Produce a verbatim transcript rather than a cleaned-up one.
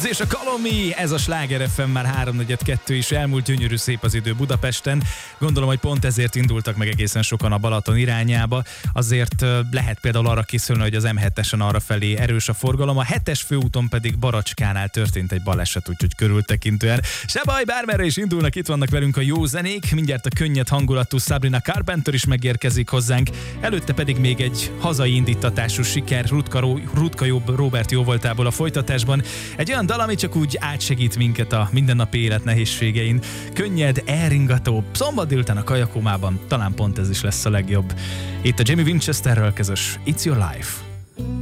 Kids és a Kalomi, ez a Sláger ef em, már háromnegyed-kettő is elmúlt, gyönyörű szép az idő Budapesten. Gondolom, hogy pont ezért indultak meg egészen sokan a Balaton irányába. Azért lehet például arra készülni, hogy az em hetesen arra felé erős a forgalom, a hetes főúton pedig Baracskánál történt egy baleset, úgyhogy körültekintően. Se baj, bármerre is indulnak, itt vannak velünk a jó zenék, mindjárt a könnyed hangulatú Sabrina Carpenter is megérkezik hozzánk, előtte pedig még egy hazai indítatású siker Rutka, Rutka Jobb Róbert jóvoltából a folytatásban. Egy olyan dal, ami csak úgy átsegít minket a mindennapi élet nehézségein. Könnyed, elringató, szombat délután a kajakómában talán pont ez is lesz a legjobb. Itt a Jamie Winchesterrel közös It's Your Life.